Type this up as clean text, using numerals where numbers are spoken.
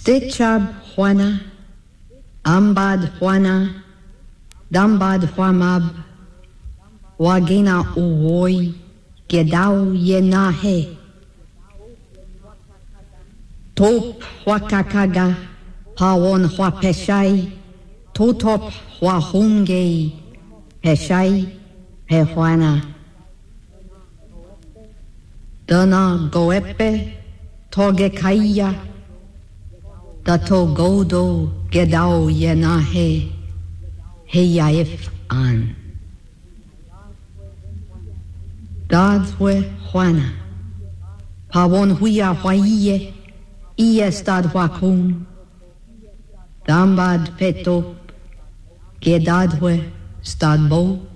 Stechab Juana, Ambad Juana, Dambad Huamab, Wagena Uwoi, Gedau Yenahe, Top Huakakaga, Pawon Huapeshai, Totop Huahunge, Peshai, Pehuana. Dana Goepe, Togekaya, Dato Godo, Gedau Yenahe, Heyaif An. Dadwe Juana, Pawon Huya Huaye, Iestad Huacum, Dambad Petop, Gedadwe Stadbo,